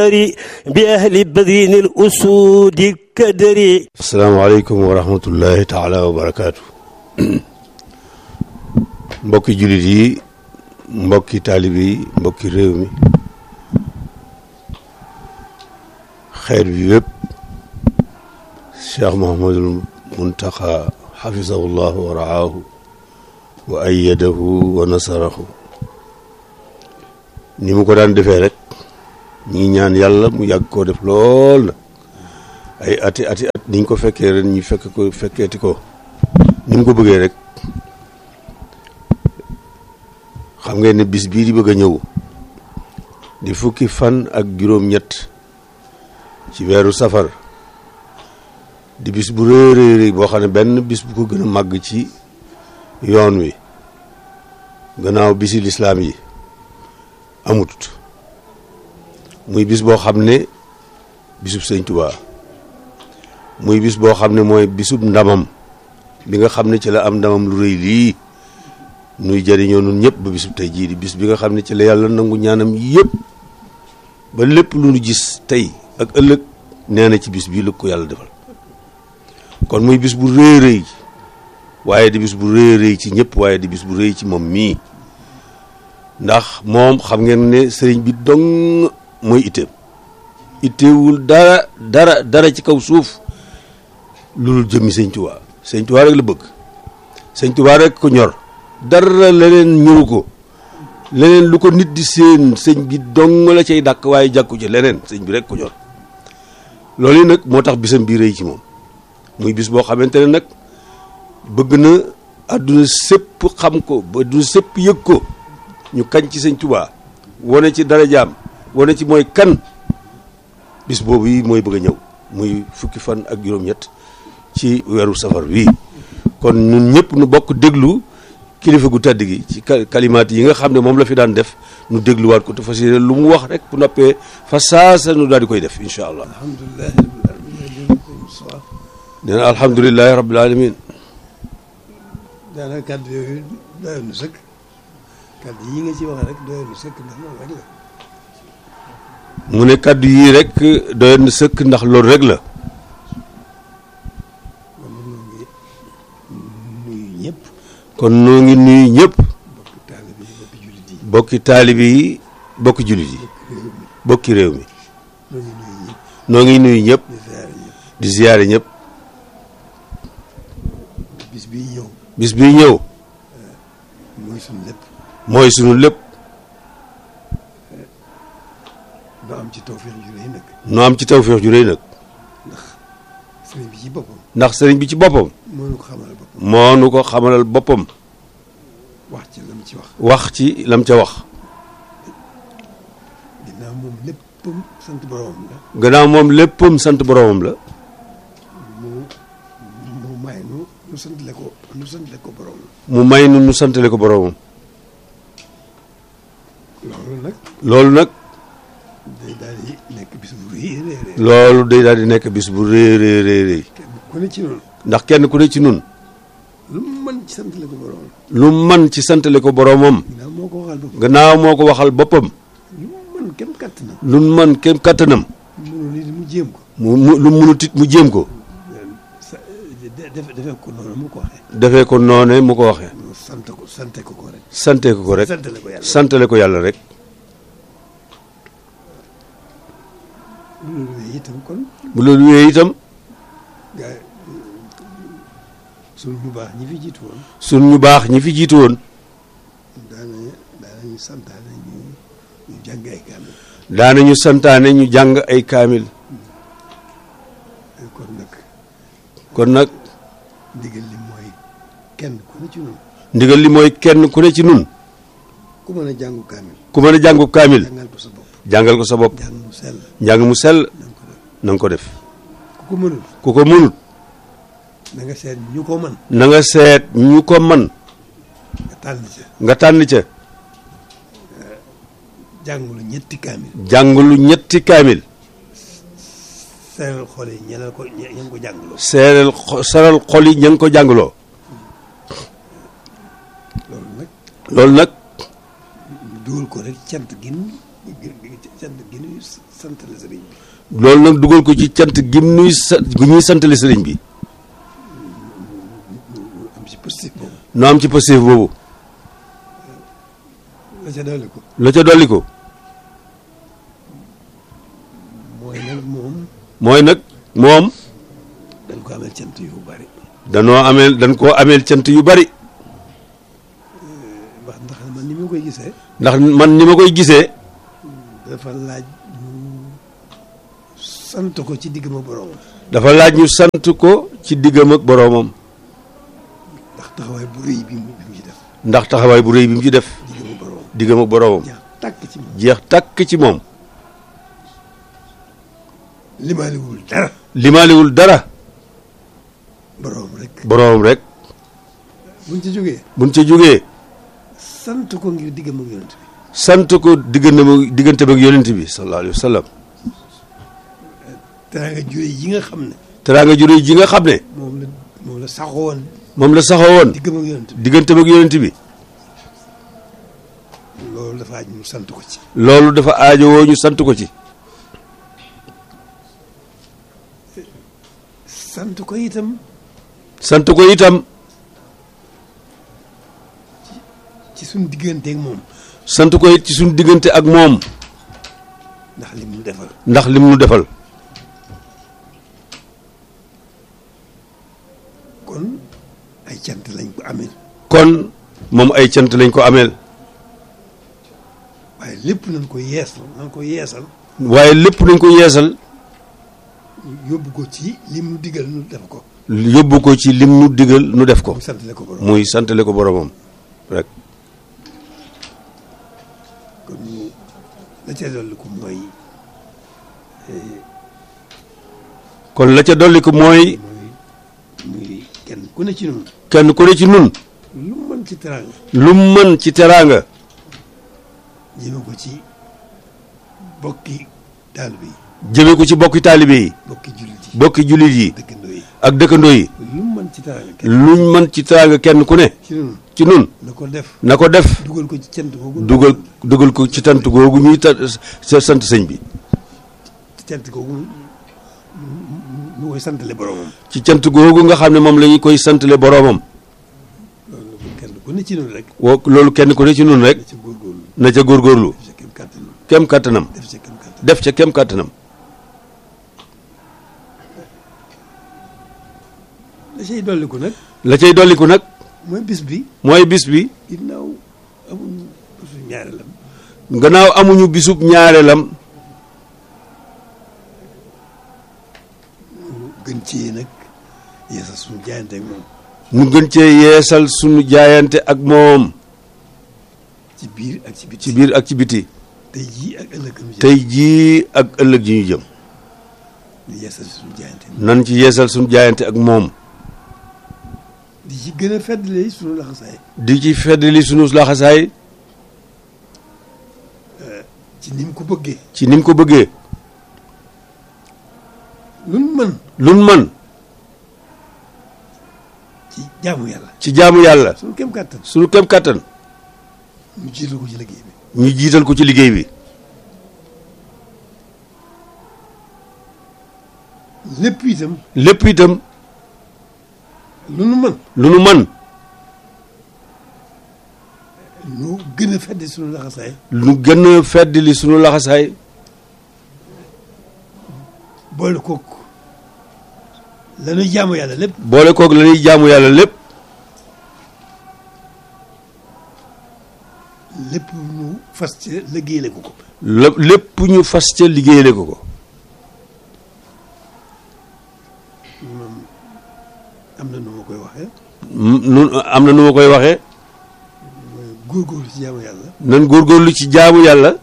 بأهل بدين الأسود الكدري. السلام عليكم ورحمة الله تعالى وبركاته. mbokki jullit yi, mbokki taalib yi, mbokki réew mi, xeer bi yépp Cheikh Mouhamadul Muntaxa xafisahullahu wa raahu wa ayyadahu wa nasarahu ni mu ko daan defee rek ñi ñaan yàlla mu yàgg koo def lool na ay ati at niñ ko fekkee ren ñu fekkeeti ko ni mu ko bëggee rek. xam ngeen ne bis bii di bëgg a ñëw di fukki fan ak juróom-ñett ci weeru safar di bis bu réeréeri boo xam ne benn bis bu ko gën a màgg ci yoon wi gannaaw bisi lislaam yi amut muy bis boo xam ne bisub Sëñ Tuubaa muy bis boo xam ne mooy bisub ndamam bi nga xam ne ci la am ndamam lu rëy lii nuy jëriñoo nun ñëpp ba bisub tey jii di bis bi nga xam ne ci la yàlla nangu ñaanam yëpp ba lépp lu nu gis tey ak ëllëg nee na ci bis bii la ko yàlla defal kon muy bis bu rëy rëy waaye di bis bu rëy rëy ci ñëpp waaye di bis bu rëy ci moom mii ndax moom xam ngeen ne sëriñ bi dong mooy itteewul dara ci kaw suuf loolu jëmmi Sëñ Tuubaa Sëñ Tuubaa rek la bëgg Sëñ Tuubaa rek ko ñor dara leneen ñëru ko leneen lu ko nit di seen sëñ bi dong la cay dàkk waaye jàkku ci leneen sëñ bi rek ko ñor loolu yi nag moo tax bisam bii rëy ci moom muy bis boo xamante ne nag bëgg na àdduna sépp xam ko ba àdduna sépp yëg ko ñu kañ ci Sëñ Tuubaa wane ci darajaam wane ci mooy kan bis boobu yi mooy bëgg a ñëw muy fukki fan ak juróom-ñett ci weeru safar wi kon ñun ñëpp nu bokk déglu kilifa gu tedd gi ci kalimaat yi nga xam ne moom la fi daan def nu dégluwaat ko te fas yéene lu mu wax rek bu noppee fa saasa nu daal di koy def incha allah. nee na alhamdulilahi rabbil alamin. daanaka kàddu yooyu doyoon na sëkk kàddu yi nga ci wax rek doyoon na sëkk ndax loolu rek la. mu ne kàddu yii rek doyoon na sëkk ndax loolu rek la. kon noo ngi nuyu ñëpp bokki taalibe yi bokki jullit yi bokki réew mi noo ngi nuyu ñëpp di ziyaare ñëpp bis bii ñëw mooy sunu lépp noo am ci tawfeex ju rëy nag noo am ci tawfeex ju rëy nag ndax sëriñ bi ci boppam moo nu ko xamalal boppam wax ci lam ci wax wax ci lam ca wax gannaaw moom léppam sant boromam la gannaaw moom léppam sant boromam la mu may nu santale ko boromam mu may nu santale ko boromam loolu nag day daal di nekk bis bu rëy loolu day daal di nekk bis bu rëy ku ne ci nun ndax kenn ku ne ci nun lu mu mën ci santale ko boromam lu mu mën ci santale ko boromam gannaaw moo ko waxal boppam lu mu mën kem kattanam lu mu mën kem kattanam mu jéem ko lu munut it mu jéem ko defee ko noonu mu ko waxee defee ko noone mu ko waxee sante ko rek santale ko yàlla rek bu loolu wéyee itam suñ ñu baax ñi fi jiitu woon suñ ñu baax ñi fi jiitu woon daanañu santaane ñu jàng ay kaamil daanañu santaane ñu jàng ay kaamil kon nag ndigal li mooy kenn ku ne ci nun ndigal li mooy kenn ku ne ci nun ku mën a jàngu kaamil ku mën a jàngu kaamil jàngal ko sa bopp njàng mu sell na nga ko def ku ko mënut na nga seet ñu ko mën na nga seet ñu ko mën nga tànn ca jàngulu ñetti kaamil seeral xol yi ña ngi ko jàngaloo seeral xol yi ña ngi ko jàngaloo loolu nag dugal ko rek cant gi santale sëriñ bi. loolu nag dugal ko ci cant gim nuy gu ñuy santale sëriñ bi. am ci positif boobu. nu am ci positif boobu. la ca dolli ko. la ca dolli ko. mooy nag moom. mooy nag moom. dañ ko ameel cant yu bari. dañ koo ameel cant yu bari. ndax man ni ma koy gisee. ndax man ni ma koy gisee. dafa laaj ñu sant ko ci diggam ak boroomam. dafa laaj ñu sant ko ci diggam ak boroomam. ndax taxawaay bu rëy bi mu ci def. ndax taxawaay bu rëy bi mu ci def. diggam ak boroomam. diggam ak boroomam. jeex tàkk ci moom. jeex tàkk ci moom. limaaliwul dara. limaaliwul dara. boroomam rek. boroomam rek. buñ ci jógee. buñ ci jógee. sant ko ngir diggam ak yonent bi. sant ko diggante ak yonent bi sallallahu alayhi wa sallam. teraanga jure yi nga xam ne. teraanga jure ji nga xam ne. moom la saxoo woon. moom la saxoo woon. diggam ak yonent bi. diggante ak yonent bi. loolu dafa aaj ñu sant ko ci. loolu dafa aajowoo ñu sant ko ci. sant ko itam. sant ko itam. ci suñu diggante ak moom. sant ko it ci suñu diggante ak moom. ndax lim nu defal. ndax lim nu defal. kon ay cant lañ ko ameel. kon moom ay cant lañ ko ameel. waaye lépp nañ ko yeesal nañ ko yeesal. waaye lépp nañ ko yeesal. yóbbu ko ci lim nu digal nu def ko. yóbbu ko ci lim nu digal nu def ko. muy santale ko borom. muy santale ko boromam rek. kon la ca dolli ko mooy. kon la ca dolli ko mooy. muy kenn ku ne ci nun. kenn ku ne ci nun. lu mu mën ci teraanga. lu mu mën ci teraanga. jëme ko ci bokki taalibe yi. jëme ko ci bokki taalibe yi. bokki jullit yi. bokki jullit yi. dëkkandoo yi. ak dëkkandoo yi. lu mu mën ci teraanga. luñ mën ci teraanga kenn ku ne. ci nun. ci nun. na ko def. na ko def. dugal ko ci cant googu. dugal ko ci tant googu ñuy sant sëñ bi. ci cant googu nu koy santale boromam. ci cant googu nga xam ne moom la ñu koy santale boromam. loolu kenn ku ne ci nun rek. loolu kenn ku ne ci nun rek. na ca góorgóorlu. na ca góorgóorlu. def ca kem kàttanam. kem kàttanam. def ca kem kàttanam. def ca kem kàttanam. la cay dolliku nag. la cay dolliku nag. mooy bis bi. mooy bis bi. ginnaaw amuñu bisu ñaareelam. gannaaw amuñu bisub ñaareelam. gën cee nag yeesal suñu jaayante ak moom. ñu gën cee yeesal suñu jaayante ak moom. ci biir ak ci biti. ci biir ak ci biti. tey jii ak ëllëg ñu jëm. tey jii ak ëllëg ji ñu jëm. di yeesal suñu jaayante. nan ci yeesal suñu jaayante ak moom. di ci gën a feddali suñu laxasaay. di ci feddali suñu laxasaay. ci ni mu ko bëggee. ci ni mu ko bëggee. luñ mën. luñ mën. ci jaamu yàlla. ci jaamu yàlla. suñu kem kàttan. suñu kem kàttan. ñu jiital ko ci liggéey bi. ñu jiital ko ci liggéey bi. lépp itam. lépp itam. lu nu mën. lu nu mën. ñu gën a feddi suñu laxasaay. lu gën a feddali suñu laxasaay. boole kook la ñuy jaamu yàlla lépp. boole kook la ñuy jaamu yàlla lépp. lépp ñu fas ci liggéeyale ko ko. lépp ñu fas ca liggéeyale ko ko. am na nu ma koy waxee. nun am na nu ma koy waxee. góorgóorlu ci jaamu yàlla. nan góorgóorlu ci jaamu yàlla.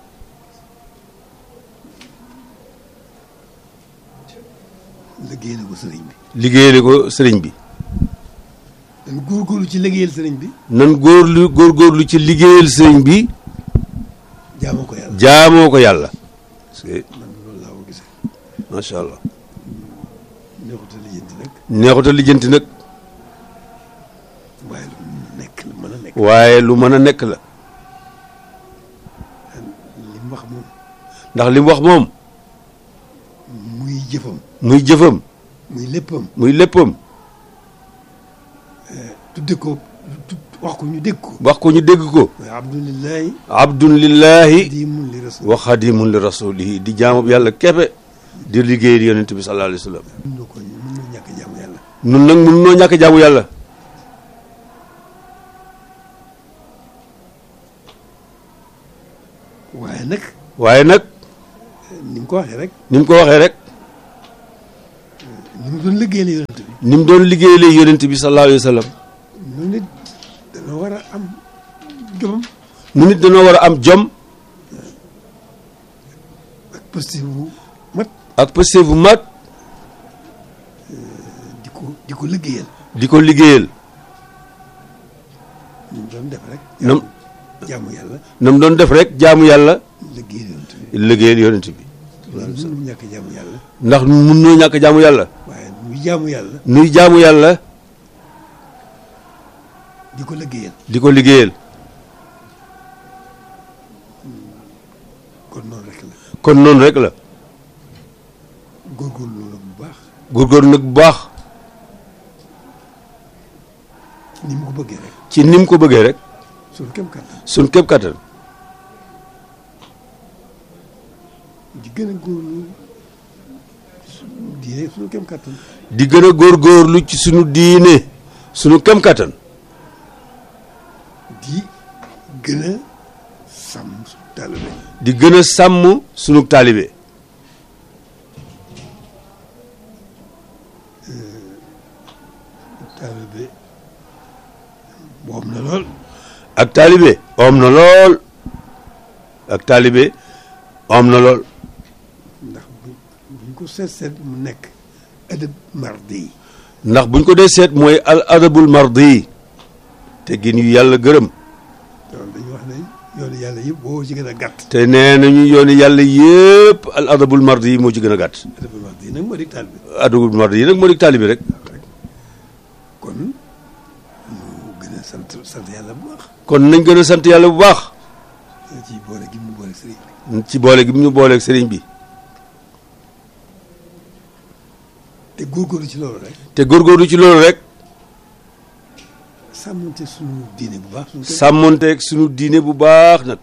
liggéeyale ko sëriñ bi. liggéeyale ko sëriñ bi. nan góorgóorlu ci liggéeyal sëriñ bi. nan góorgóorlu ci liggéeyal sëriñ bi. jaamoo ko yàlla. jaamoo ko yàlla. man loolu laa ko gisee. macha allah. neexut a lijjanti nag. neexut a lijjanti nag. waaye lu nekk lu mën a nekk. waaye lu mën a nekk la. li mu wax moom. ndax li mu wax moom. jëfam. muy jëfam. muy léppam. muy léppam. tudde ko wax ko ñu dégg ko. wax ko ñu dégg ko. mooy abdulillahi. abdun lillahi xadimun li rasul. wa xadimun li rasulihi di jaamu yàlla keppe di liggéey yonent bi sallallahu alayhi wa sallam. mën noo ñàkk jaamu yàlla. nun nag mun noo ñàkk jaamu yàlla. waaye nag. ni mu ko waxee rek. ni mu ko waxee rek. ni mu doon liggéeyal yonent bi. ni mu doon liggéeyal yonent bi sallallahu alayhi wa sallam. nu nit dañoo war a am jomam. nu nit dañoo war a am jom. ak positif bu mat. ak positif bu mat. di ko liggéeyal. di ko liggéeyal. ni mu doon def rek. jaamu yàlla. na mu doon def rek jaamu yàlla. liggéeyal yonent bi. liggéeyal yonent bi. loolu mënu ñàkk jaamu yàlla. ndax mun noo ñàkk jaamu yàlla. waaye nuy jaamu yàlla. nuy jaamu yàlla. di ko liggéeyal. di ko liggéeyal. kon noonu rek la. kon noonu rek la. góorgóorlu la bu baax. góorgóorlu nag bu baax. ni mu ko bëggee rek. ci ni mu ko bëggee rek. suñu kéem kattan. suñ képp kattan. di gën a góorlu diine suñu kéem kattan. di gën a góorgóorlu ci sunu diine sunu kéem kattan. di gën a sàmm suñu taalibe. di gën a sàmm sunu taalibe. taalibe moom na lool. ak taalibe om na lool. ak taalibe om na lool. ndax buñ ko seet mu nekk adab mardi. ndax buñ ko dee seet mooy al adabul mardi. te gin yu yàlla gërëm. loolu dañuy wax ne yoonu yàlla yëpp boo ci gën a gàtt. te nee nañu yooni yàlla yëpp al adabul mardi yi moo ci gën a gàtt. adabul mardi nag moo di taalibe. adabul mardi yi nag moo di taalibe rek. kon ñu gën a sant yàlla bu baax. kon nañ gën a sant yàlla bu baax. ci boole gi mu boole sëriñ bi. ci boole gi mu ñu booleeg sëriñ bi. te góorgóorlu ci loolu rek. te góorgóorlu ci loolu rek. sàmmonte suñu diine bu baax. sàmmonteeg suñu diine bu baax nag.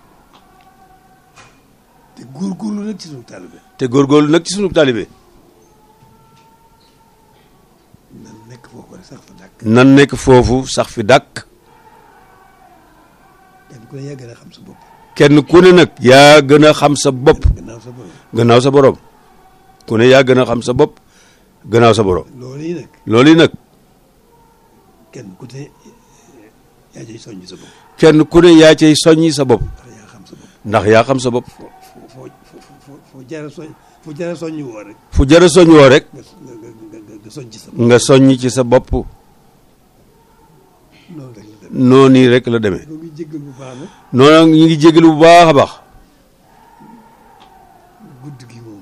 te góorgóorlu nag ci suñu taalibe. te góorgóorlu nag ci suñu taalibe. nan nekk foofu rek sax fa dàkk. nan nekk foofu sax fi dàkk. kenn ku ne yaa gën a xam sa bopp. kenn ku ne nag yaa gën a xam sa bopp. gannaaw sa borom. gannaaw sa borom. ku ne yaa gën a xam sa bopp. gannaaw sa borom. loolu yi nag. loolu yi nag. kenn ku ne yaa cay soññ sa bopp. kenn ku ne yaa cay soññi sa bopp. ndax yaa xam sa bopp. ndax yaa xam sa bopp. foo jara soññ woo rek. fu jara soññ woo rek. nga soññ ci sa bopp. nga soññ ci sa bopp. noonu rek la demee. noonu rek la demee. ñoo ngi jéggal bu baax nag. noonu ñu ngi jégalu bu baax a baax. guddi gi moom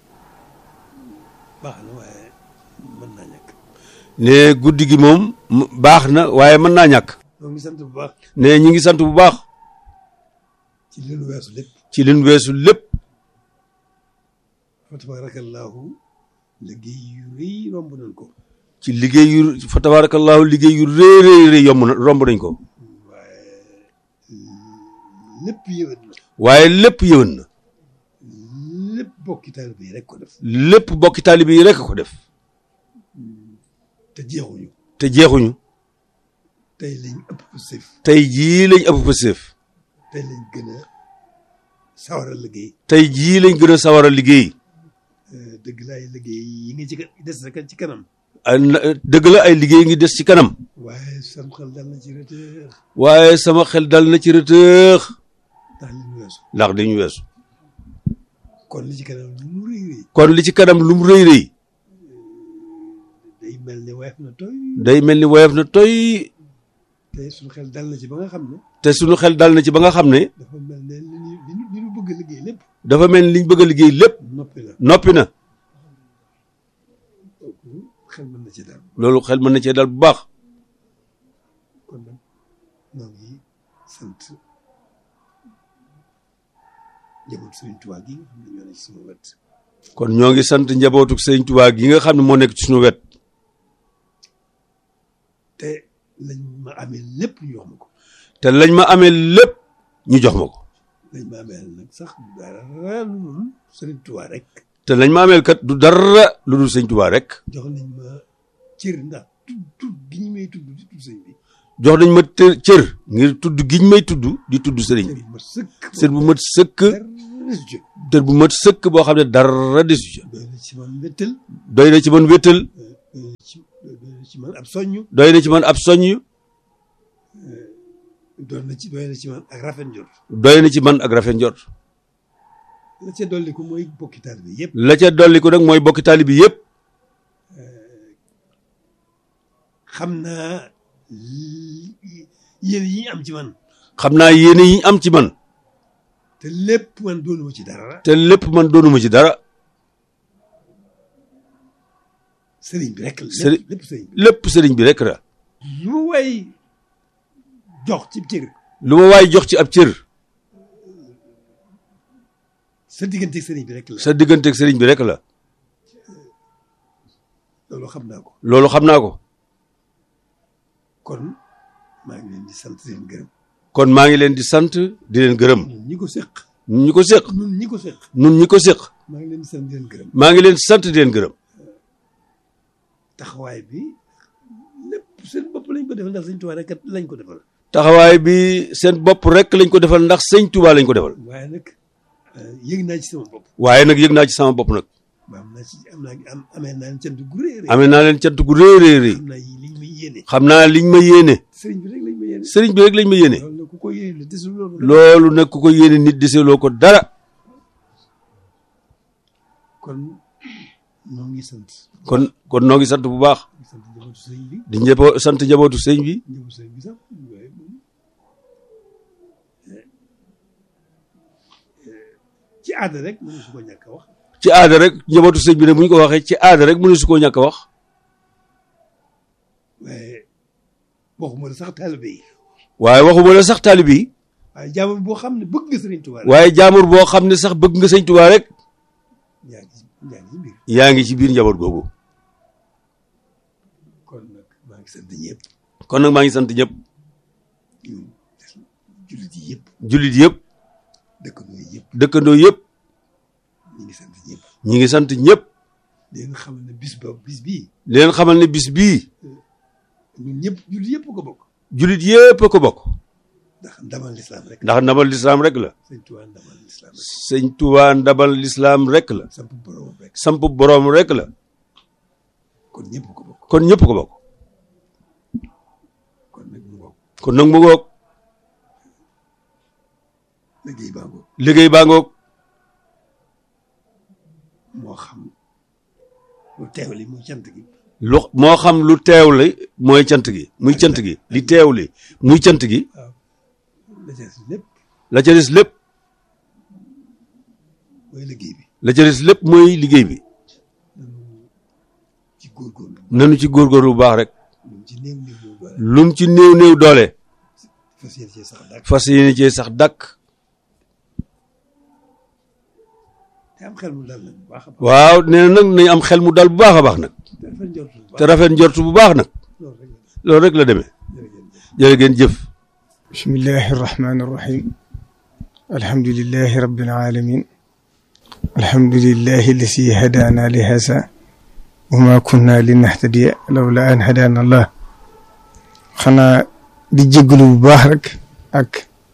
baax na waaye mën naa ñàkk. ne guddi gi moom baax na waaye mën naa ñàkk. ñoo ngi sant bu baax. ne ñu ngi sant bu baax. ci li nu weesu lépp. ci liñ weesu lépp. fa tabaarakallaahu liggéey yu rëy romb nañ ko. ci liggéey yu fa tabaarakallaahu liggéey yu rëy rëy yomb na romb nañ ko. waaye lépp yëwén na. waaye lépp yëwén na. lépp bokki taalibe yi rek ko def. lépp bokki taalibe yi rek ko def. te jeexuñu. te jeexuñu. tey lañ ëpp sëf. tey jii lañ ëpp fa séef. tey lañ gën a sawar a liggéey. tey jii lañ gën a sawar a liggéey. dëgg la ay liggéey yi nga ci des rek ci kanam. dëgg la ay liggéey ngi des ci kanam. waaye sama xel dal na ci rëtëx. waaye sama xel dal na ci rëtëx. ndax li ñu weesu. ndax li ñu weesu. kon li ci kanam lu mu rëy rëy. kon li ci kanam lu mu rëy rëy. day mel ni woyof na toy. day mel ni woyof na toy. te suñu xel dal na ci ba nga xam ne. te suñu xel dal na ci ba nga xam ne. dafa mel ne li ñu bëgg a liggéey lépp. dafa mel ni liñ bëgg a liggéey lépp. noppi na. noppi na. xel mën na ci dal. loolu xel mën na cee dal bu baax. kon nag ñoo ngi sant njaboot Sëriñ Tuubaa gi nga xam ne ñoo ne ci sama wet. kon ñoo ngi sant njabootuk sëñ Tuubaa gi nga xam ne moo nekk ci suñu wet. te lañ ma amee lépp ñu jox ma ko. te lañ ma amee lépp ñu jox ma ko. lañ ma amee nag sax dara lu dul sëriñ Tuubaa rek. te lañ ma ameel kat du dara lu dul sëñ Tuubaa rek. jox nañ ma cër ndax tudd gi ñu may tudd di tudd sëñ bi. jox nañ ma cër ngir tudd giñ may tudd di tudd sëriñ bi. cër bu mat sëkk. cër bu mat sëkk boo xam ne dara desu ca. doy na ci man wéttal. doy na ci man wéttal. doy na ci man ab soññ. doy na ci man ab soññ. doy na ci man ak rafet njort. doy na ci man ak rafet njort. la ca dolli ko mooy bokki taalibe bi yëpp. la ca dolli ko nag mooy bokki taalibe bi yëpp. xam naa yéene yi am ci man. xam naa yéene yi am ci man. te lépp man doonuma ci dara. te lépp man doonuma ci dara. sëriñ bi rek la. lépp sëriñ bi. lépp sëriñ bi rek la. lu ma waay jox ci cër. lu ma waay jox ci ab cër. sa digganteeg sëriñ bi rek la. sa digganteeg sëriñ bi rek la. loolu xam naa ko. loolu xam naa ko. kon maa ngi leen di sant di leen gërëm. kon maa ngi leen di sant di leen gërëm. ñun ñi ko séq. ñun ñi ko séq. ñun ñi ko séq. ñun ñi ko séq. maa ngi leen di sant di leen gërëm. maa ngi leen di sant di leen gërëm. taxawaay bi lépp seen bopp lañ ko defal ndax sëñ Tuubaa rek lañ ko defal. taxawaay bi seen bopp rek lañ ko defal ndax sëñ Tuubaa lañ ko defal. waaye nag yëg naa ci sama bopp. waaye nag yëg naa ci sama bopp nag. amee naa leen cant gu rëy. amee naa leen cant gu rëy rëy. xam naa liñ ma yéene. xam naa liñ ma yéene. sëriñ bi rek lañ ma yéene. sëriñ bi rek lañ ma yéene. loolu nag ku ko yéene desuloo ko. loolu nag ku ko yéene nit desuloo ko dara. kon noo ngi sant. kon noo ngi sant bu baax. sant njabootu sëriñ bi. di sant njabootu sëriñ bi. njabootu sëriñ bi sax waaye moom ci aada rek mënu su ko ñàkk a wax. ci aada rek njabootu sëriñ bi ne bu ñu ko waxee ci aada rek mënu su koo ñàkk a wax. waaye waxuma la sax taalibe yi. waaye waxuma la sax taalibe yi. waaye jaamur boo xam ne bëgg nga sëriñ Tuubaa rek. waaye jaamur boo xam ne sax bëgg nga sëriñ Tuubaa rek. yaa ngi ci biir. yaa ngi ci biir njaboot googu. kon nag maa ngi sant ñëpp. kon nag maa ngi sant ñëpp. jullit yi yëpp. jullit yëpp. dëkkandoo yëpp. dëkkandoo yëpp. ñi ngi sant ñëpp. ñi ngi sant ñëpp. di leen xamal ne bis bii. di leen xamal ne bis bii. ñun ñëpp jullit yëpp ko bokk. jullit yëpp a ko bokk. ndax ndamal lislaam rek. ndax ndamal lislaam rek la. sëñ Tuubaa ndamal lislaam rek. sëñ Tuubaa ndamal lislaam rek la. samp boroom rek. samp boroom rek la. kon ñëpp ko bokk. kon ñëpp ko bokk. kon nag mu bokk. kon nag mu ngoog. liggéey baa ngoog. liggéey baa ngoog. moo xam lu teewli muy cant gi. moo xam lu teewli mooy cant gi muy cant gi li teewli muy cant gi. waaw la ca des lépp. la ca des lépp. mooy liggéey bi. la ca des lépp mooy liggéey bi. ci góorgóorlu. nanu ci góorgóorlu bu baax rek. lu mu ci néew néew doole. lu mu ci néew néew doole. fas yéene cee sax dàkk. fas yéene cee sax dàkk. te am xel mu dal nag bu baax a baax. waaw nee na nag nañ am xel mu dal bu baax a baax nag. te rafet njort bu baax nag. loolu rek la demee. jërë ngeen jëf. bismillahi irrahmani irrahim alhamdulilahi rabbil alamin alhamdulilahi alladi hadana li hasa wa ma kunna linahtadiya lawla an hadana allah xanaa di jégalu bu baax rek ak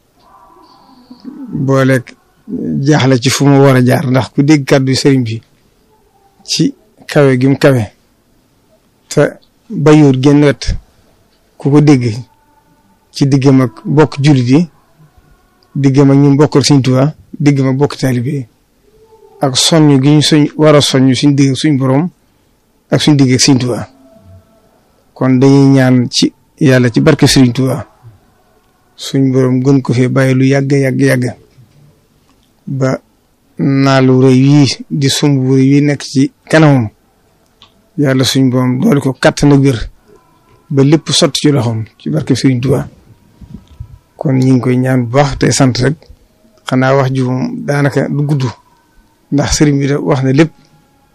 booleeg jaaxle ci fu ma war a jaar ndax ku dégg kàddu sëriñ bi ci kawe gi mu kawe te bayuut genn wet ku ko dégg ci diggam ak bokk jullit yi diggam ak ñu bokkal Sëriñ Tuubaa diggam ak bokk taalibe yi ak soññ gi ñu war a soññ suñ digg suñ borom ak suñ digg ak Sëriñ Tuubaa kon dañuy ñaan ci yàlla ci barke Sëriñ Tuubaa suñ borom gën ko fee bàyyi lu yàgg ba naalu rëy yii di sumb rëy yi nekk ci kanamam yàlla suñ borom doole ko kàttan ak wér ba lépp sotti ci loxoom ci barke Sëriñ Tuubaa kon ñu ngi koy ñaan bu baax tey sant rek xanaa wax ji moom daanaka du gudd ndax sëriñ bi da wax na lépp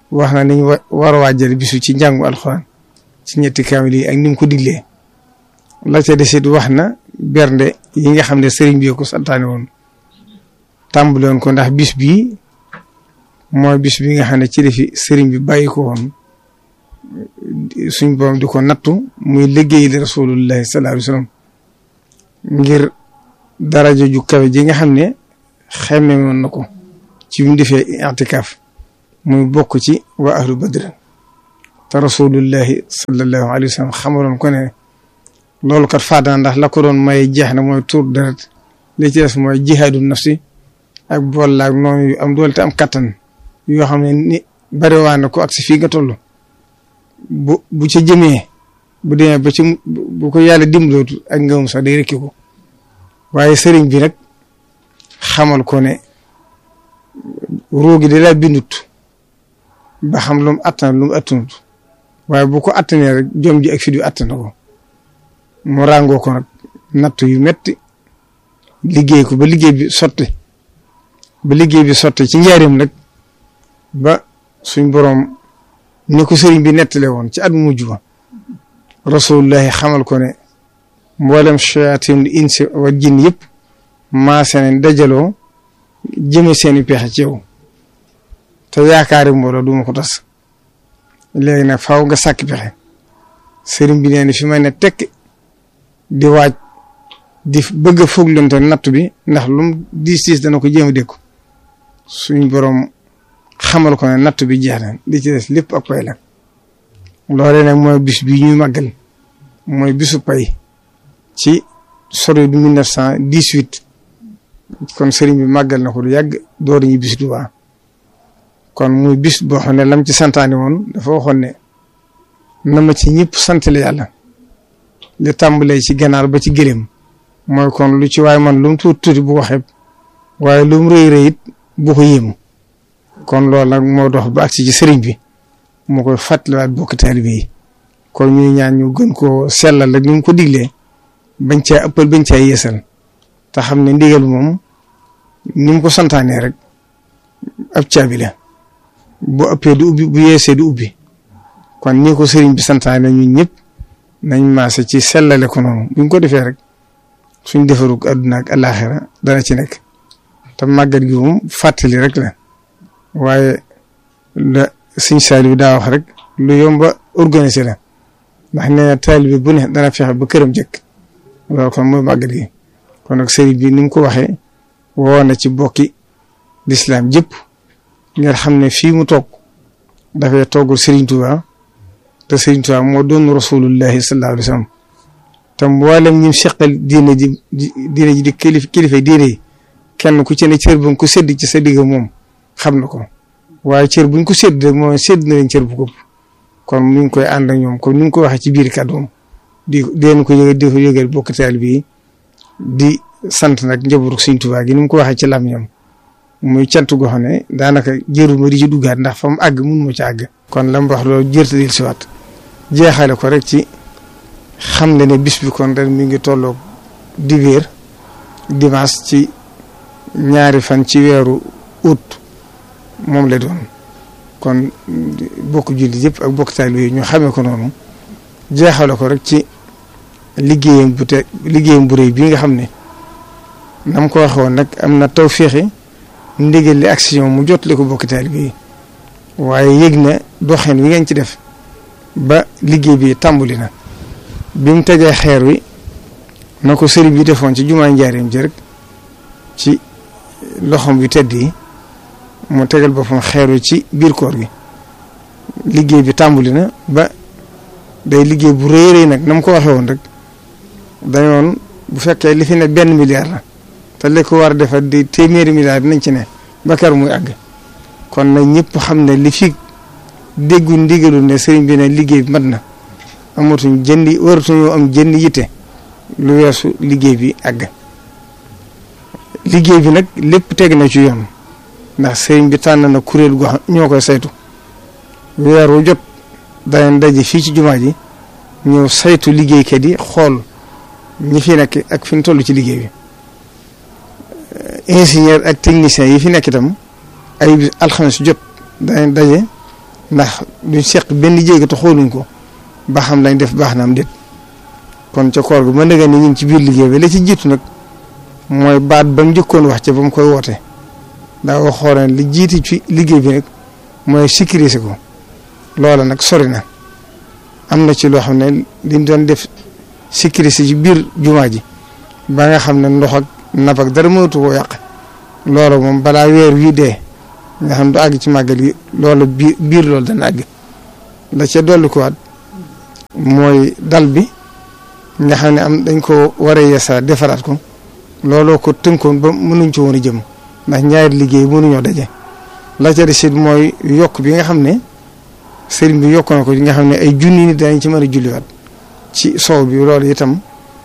wax na niñ war a waajal bisu ci njàngu alxuraan ci ñetti kaamil yi ak ni mu ko diglee la ca desit wax na bernde yi nga xam ne sëriñ bi ko santaane woon tàmbale woon ko ndax bis bii mooy bis bi nga xam ne ci defi sëriñ bi bàyyi ko woon suñ borom di ko nattu muy liggéey li rasulullahi sallallahu alayhi wasallam ngir daraja ju kawe ji nga xam ne xemme woon na ko ci bi mu defee i'tikaaf muy bokk ci waa ahlu badr te rasulullahi sallallahu alayhi wasallam xamaloon ko ne loolu kat faatana ndax la ko doon may jeex na mooy tuur deret li ci des mooy jihaadu nafsi ak bool laag noonu yu am doole te am kattan yoo xam ne ni bariwaan na ko ak si fii nga toll bu ci jëmee bu demee ba ci bu ko yàlla dimbalootu ak ngëmum sax day rekki ko waaye sëriñ bi nag xamal ko ne roogi da laa bindut ba xam lu mu attan lu mu attanut waaye bu ko attanee rek jom ji ak fit yu attan na ko mu ràngoo ko nag natt yu metti liggéey ko ba liggéey bi sotti ci njaarim nag ba suñ boroom ni ko sëriñ bi nettale woon ci at mujj ba rasulullahi xamal ko ne mboolem shayatin insi wa jinn yëpp maase nañ dajaloo jëme seeni pexe ci yow te yaakaari mbooloo duma ko tas léegi nag faaw nga sàkk pexe sëriñ bi nee na fi may ne tekk di waaj di bëgg a fooglante natt bi ndax lum diis dana ko jéem a dékku suñ boroom xamal ko ne natt bi jeex na li ci des lépp ak pay la loolee nag mooy bis bi ñuy màggal mooy bisu pay ci sori du 1918 kon sëriñ bi màggal na ko lu yàgg door ñu bis du waa kon muy bis boo xam ne lam ci santaane woon dafa waxoon ne na ma ci ñëpp santale yàlla li tàmbalee ci ganaar ba ci gëléem mooy kon lu ci waaye man lu mu tuuti bu ko xeeb waaye lu mu rëy rëy it bu ko yéemu kon loolu nag moo dox ba agsi ci sëriñ bi moo koy fàttaliwaat bokk taalibe yi kon ñuy ñaan ñu gën koo sellal rek ni mu ko diglee bañ caa ëppal bañ caa yeesal te xam ne ndigal moom ni mu ko santaanee rek ab caabi la bu ëppee du ubbi bu yeesee du ubbi kon ni ko sëriñ bi santaane ñun ñëpp nañ maase ci sellale ko noonu buñ ko defee rek suñ defarug àdduna ak alaaxira dana ci nekk te màggat gi moom fàttali rek la waaye la Sëñ Saaliw daa wax rek lu yomba organiser la ndax nee na taalibe bu ne dana fexe ba këram jëkk loolu kon mooy màggat gi kon nag sëriñ bi ni mu ko waxee woo na ci bokki lislaam jëpp ngir xam ne fii mu toog dafay toggul Sëriñ Tuubaa te Sëriñ Tuubaa moo doon rasulullahi sallallahu alayhi wa sallam te mboolem ñi seqal diine ji di kilifa diine yi kenn ku ci ne cër bu ko sédd ci sa digg moom xam na ko waaye cër buñ ko sédd rek moom sédd na leen cër bu ko kon mi ngi koy ànd ak ñoom comme ni nga ko waxee ci biir kàddoom di ko yëgal bokk taalibe bi di sant nag njabootu Sëriñ Tuubaa gi ni mu ko waxee ci làmmiñam muy cant goo xam ne daanaka jërul ma di ci duggaat ndax fa mu àgg mun ma ci àgg. kon la mu wax loolu jërtadil si waat jeexale ko rek ci xam ne bis bi kon ren mi ngi tolloog dibéer dimanche ci ñaari fan ci weeru août moom la doon kon bokk julli yëpp ak bokk taalibe yi ñu xamee ko noonu jeexale ko rek ci liggéeyam bu rëy bii nga xam ne nam ko waxoon nag am na tawféex ndigal li action mu jotale ko bokk taalibe yi waaye yëg na doxin wi ngeen ci def ba liggéey bi tàmbali na bi mu tegee xeer wi na ko sëriñ bi defoon ci jumaa njaareem ji rek ci loxom bi tedd yi mu tegal boppam xeer wi ci biir koor gi liggéey bi tàmbali na ba day liggéey bu rëy rëy nag na mu ko waxee woon rek dañoon bu fekkee li fi ne 1 milliard la te li ko war a defar di téeméeri milliard dinañ ci ne ba kër muy àgg kon nag ñëpp xam ne li fi déggu ndigalu ne sëriñ bi ne liggéey bi mat na amatuñ waratuñoo am jënd yitte lu weesu liggéey bi àgg liggéey bi nag lépp teg na ci yoon ndax sëriñ bi tànn na kuréel gu ñoo koy saytu weer wu jot danañ daje fii ci jumaa ji ñëw saytu liggéeykat yi xool ñi fi nekk ak fi ñu toll ci liggéey bi ingénieur ak technicien yi fi nekk itam ay alxames jot danañ daje ndax duñ seq benn jéego te xooluñ ko ba xam lañ def baax na am déet kon ca koor gu ma ndëgg ni ñu ngi ci biir liggéey bi la ci jiitu nag mooy baat ba mu njëkkoon wax ca ba mu koy woote daa waxoon li jiiti ci liggéey bi nag mooy sécuriser ko loola nag sori na am na ci loo xam ne liñ doon def sécuriser ci biir jumaa ji ba nga xam ne ndox ak napp ak dara mënatu koo yàq loola moom balaa weer wi dee nga xam du àgg ci màggal gi loola biir loolu dana àgg la ca dolli ko waat mooy dal bi nga xam ne am dañ ko war a yeesaa defaraat ko looloo ko tënkoon ba mënuñ ci woon a jëm ndax ñaari liggéey mënuñoo daje la ca des it mooy yokk bi nga xam ne sëriñ bi yokk na ko nga xam ne ay junni nit dañ ci mën a julliwaat ci soow bi loolu itam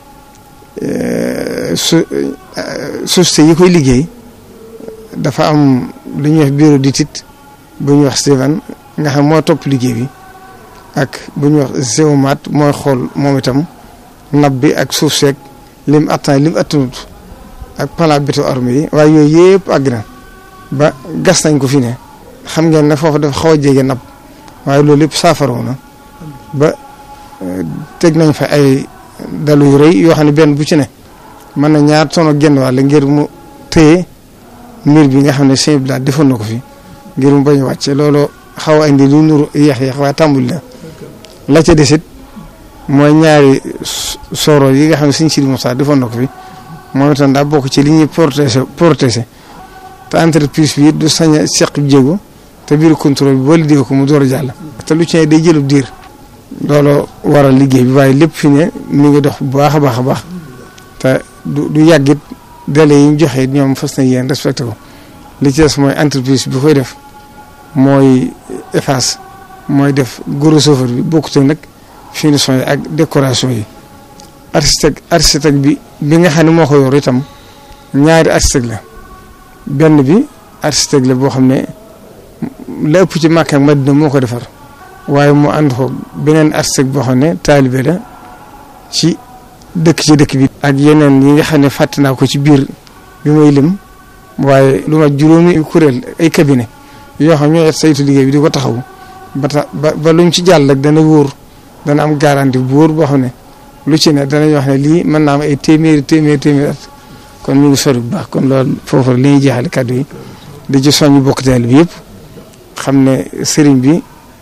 société yi koy liggéey dafa am lu ñuy wax bureau d'étude bu ñuy wax Steven nga xam moo topp liggéey bi ak bu ñuy wax géomat mooy xool moom itam nab bi ak suuf seeg lim attanut ak plan béton armé yi waaye yooyu yëpp àgg na ba gas nañ ko fi ne xam ngeen ne foofu dafa xaw a jege nab waaye loolu lépp saafaroo na ba teg nañ fa ay dalu yu rëy yoo xam ne benn bu ci ne mën na 2 tonnes genn wàll ngir mu téye mbir bi nga xam ne sëñ bi daal defoon na ko fi ngir mu bañ a wàcce loolu xaw a indi lu nuru yéex waaye tàmbul na la ca desit mooy ñaari soro yi nga xam ne sëñ Sidi Moussa defoon na ko fi moom itam daa bokk ci li ñuy protéger te entreprise bi du sañ a seq jéego te biir contrôle bi boo liggéey ko mu door a jàll. te lu ci ne day jëlub diir loolu waral liggéey bi waaye lépp fi ne mi ngi dox bu baax a baax a baax te du yàggit délai yi ñu joxe ñoom fas na yéen respecté ko li ci des mooy entreprise bi koy def mooy EFAS mooy def gros œuvre bi bokkut nag finition yi ak décoration yi architecte bi nga xam ne moo ko yor itam ñaari architecte la benn bi architecte la boo xam ne la ëpp ci Makka ak Madina moo ko defar waaye mu ànd ko beneen architecte boo xam ne taalibe la ci dëkk bi ak yeneen yi nga xam ne fàtte naa ko ci biir bi may lim waaye lu ma juróomi kuréel ay cabinet yoo xam ñoo saytu liggéey bi di ko taxaw ba luñ ci jàll rek dana wóor dana am garantie bu wóor boo xam ne lu ci ne danañ wax ne lii mën naa am ay téeméeri at kon ñu ngi sori bu baax kon loolu foofu li ñuy jeexale kàddu yi di ci soññu bokk teel bi yëpp xam ne sëriñ bi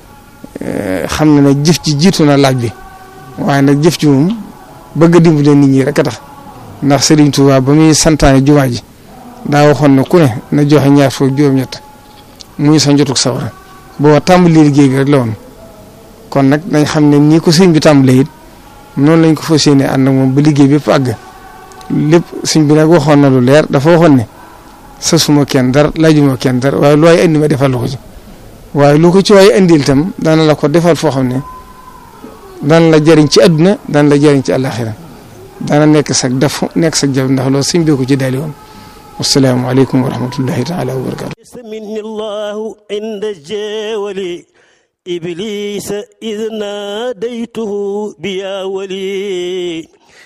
xam na ne jëf ji jiitu na laaj bi waaye nag jëf ji moom bëgg a dimbale nit ñi rek a tax ndax Sëriñ Tuubaa ba muy santaane jumaa ji daa waxoon ne ku ne na joxe 2 muy sa njotug sawara boo tàmbali liggéey bi rek la woon kon nag nañ xam ne nii ko sëriñ bi tàmbalee it noonu lañ ko fas yéene ànd ak moom ba liggéey bépp àgg lépp sëriñ bi nag waxoon na lu leer dafa waxoon ne sasuma kenn dara laajuma kenn dara waaye lu waay indi ma defal la ko ci waaye lu ko ci waay indil itam dana la ko defal foo xam ne dana la jëriñ ci àdduna dana la jëriñ ci àllaaxira dana nekk sag def nekk sag jab ndax loolu sëriñ bi ko ci daali woon wassalaamu aleykum wa rahmatullahi taala wa barakatu minni llahu inda jeewali إبليس إذ ناديته بيا ولي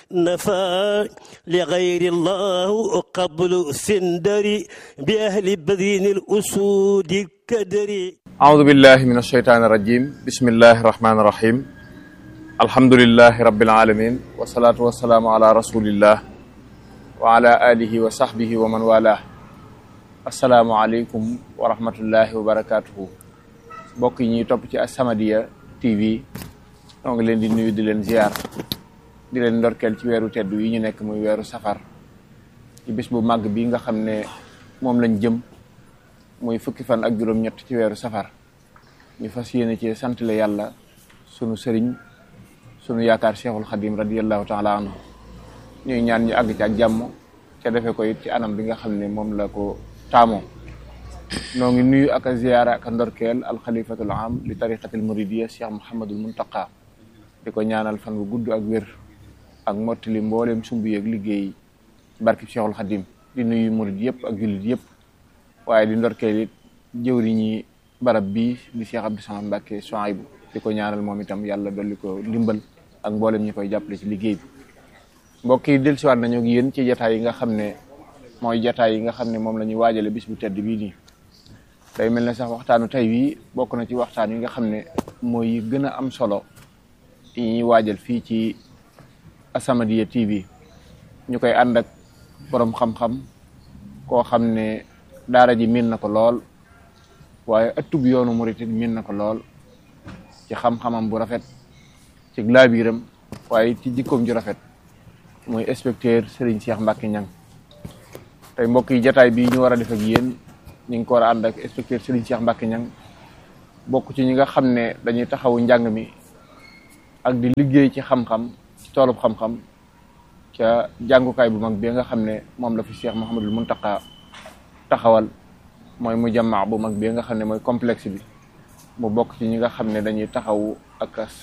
نفى لغير الله قبل سندري بأهل بذين الأسود كدري أعوذ بالله من الشيطان الرجيم بسم الله الرحمن الرحيم الحمد لله رب العالمين والصلاة والسلام على رسول الله وعلى آله وصحبه ومن والاه السلام عليكم ورحمة الله وبركاته mbokk yi ñuy topp ci As-Samadiyya TV ñoo ngi leen di nuyu di leen ziar di leen ndorkeel ci weeru tedd yi ñu nekk muy weeru safar ci bis bu màgg bi nga xam ne moom lañ jëm muy fukki fan ak juróom-ñett ci weeru safar ñu fas yéene ci sant la yàlla sunu sëriñ sunu yaakaar Cheikhul Khadim radiyallahu taala anhu ñuy ñaan ñu àgg ci ak jàmm ca defe ko it ci anam bi nga xam ne moom la ko taamoo noo ngi nuyu ak a ziyaara ak a ndorkeel alxalifatul am li tariqatil muridiyya Cheikh Mouhamadul Muntaqa di ko ñaanal fan bu gudd ak wér ak mottali mbooleem sumb yeeg liggéey barki Cheikhul Khadim di nuyu murid yëpp ak jullit yëpp waaye di ndorkeel it jëwriñi barab bii di Cheikh Abdou Samad Mbacké Souhaïbou di ko ñaanal moom itam yàlla dolli ko ndimbal ak mbooleem ñi koy jàppale ci liggéey bi mbokk yi dellusiwaat nañu ak yéen ci jataay yi nga xam ne mooy jataay yi nga xam ne moom la ñuy waajale bis bu tedd bii nii day mel ne sax waxtaanu tey wi bokk na ci waxtaan yi nga xam ne mooy gën a am solo yi ñuy waajal fii ci As-Samadiyya TV ñu koy ànd ak borom xam-xam koo xam ne daara ji miin na ko lool waaye ëttub yoonu murit miin na ko lool ci xam-xamam bu rafet ci laabiram waaye ci jikkoom ju rafet muy inspecteur Serigne Cheikh Mbacke Niang tey mbokk yi jataay bii ñu war a def ak yéen ñu ngi ko war a ànd ak inspecteur Serigne Cheikh Mbacke Niang bokk ci ñi nga xam ne dañuy taxawu njàng mi ak di liggéey ci xam-xam ci toolub xam-xam ca jàngukaay bu mag bi nga xam ne moom la fi Cheikh Mouhamadul Mountakha taxawal mooy mu jamaa bu mag bi nga xam ne mooy complexe bi mu bokk ci ñi nga xam ne dañuy taxawu ak